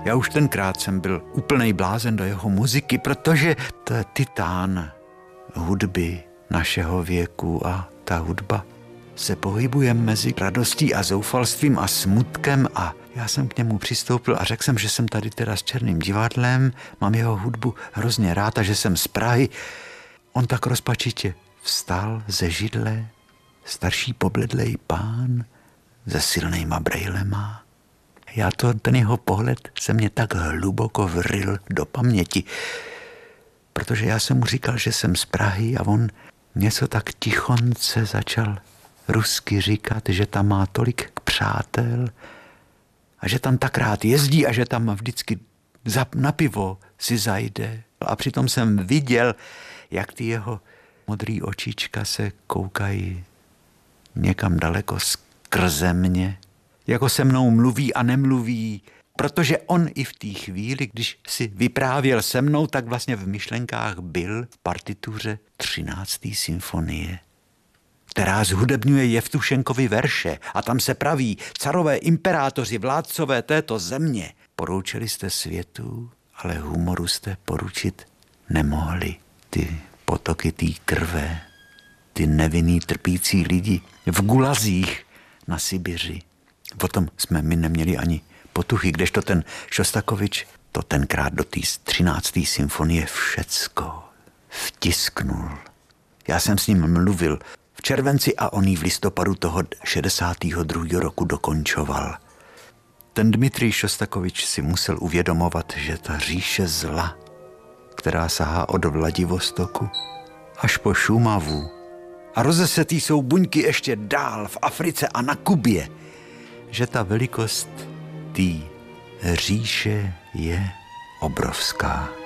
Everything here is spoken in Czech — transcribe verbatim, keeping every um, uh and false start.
Já už tenkrát jsem byl úplnej blázen do jeho muziky, protože to je titán hudby našeho věku a ta hudba se pohybuje mezi radostí a zoufalstvím a smutkem a já jsem k němu přistoupil a řekl jsem, že jsem tady teda s Černým divadlem, mám jeho hudbu hrozně rád a že jsem z Prahy. On tak rozpačitě vstal ze židle, starší pobledlej pán se silnejma brejlema. Já to, ten jeho pohled se mě tak hluboko vryl do paměti, protože já jsem mu říkal, že jsem z Prahy a on něco tak tichonce začal rusky říkat, že tam má tolik přátel a že tam tak rád jezdí a že tam vždycky na pivo si zajde. A přitom jsem viděl, jak ty jeho modrý očička se koukají někam daleko skrze mě. Jako se mnou mluví a nemluví, protože on i v té chvíli, když si vyprávěl se mnou, tak vlastně v myšlenkách byl v partituře třinácté symfonie, která zhudebňuje Jevtušenkovi verše a tam se praví: carové, imperátoři, vládcové této země, poroučeli jste světu, ale humoru jste poručit nemohli. Ty potoky té krve, ty nevinný trpící lidi v gulazích na Sibiři. O tom jsme my neměli ani potuchy, kdežto ten Šostakovič to tenkrát do té třinácté symfonie všecko vtisknul. Já jsem s ním mluvil v červenci a on ji v listopadu toho šedesátého druhého roku dokončoval. Ten Dmitrij Šostakovič si musel uvědomovat, že ta říše zla, která sahá od Vladivostoku až po Šumavu a rozesetý jsou buňky ještě dál v Africe a na Kubě, že ta velikost té říše je obrovská.